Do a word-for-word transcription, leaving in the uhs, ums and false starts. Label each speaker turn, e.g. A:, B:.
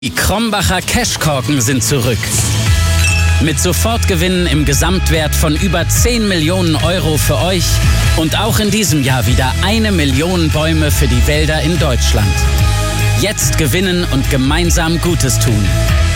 A: Die Krombacher Cashkorken sind zurück. Mit Sofortgewinnen im Gesamtwert von über zehn Millionen Euro für euch und auch in diesem Jahr wieder eine Million Bäume für die Wälder in Deutschland. Jetzt gewinnen und gemeinsam Gutes tun.